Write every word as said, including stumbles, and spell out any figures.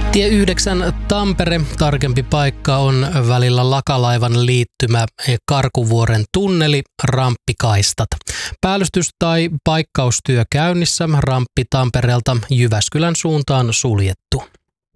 Tie yhdeksän Tampere, tarkempi paikka on välillä Lakalaivan liittymä Karkuvuoren tunneli, ramppikaistat. Päällystys- tai paikkaustyö käynnissä, ramppi Tampereelta Jyväskylän suuntaan suljettu.